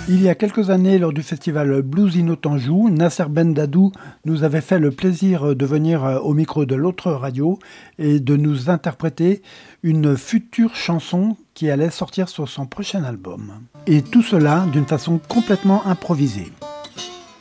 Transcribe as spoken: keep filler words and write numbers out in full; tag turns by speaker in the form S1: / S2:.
S1: Il y a quelques années, lors du festival Blues in Tanjou, Nasser Ben Dadou nous avait fait le plaisir de venir au micro de l'autre radio et de nous interpréter une future chanson qui allait sortir sur son prochain album. Et tout cela d'une façon complètement improvisée.